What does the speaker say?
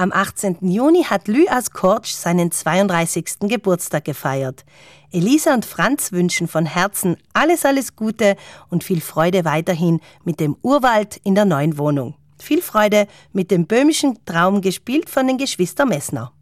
Am 18. Juni hat Lüas Kortsch seinen 32. Geburtstag gefeiert. Elisa und Franz wünschen von Herzen alles Gute und viel Freude weiterhin mit dem Urwald in der neuen Wohnung. Viel Freude mit dem böhmischen Traum, gespielt von den Geschwister Messner.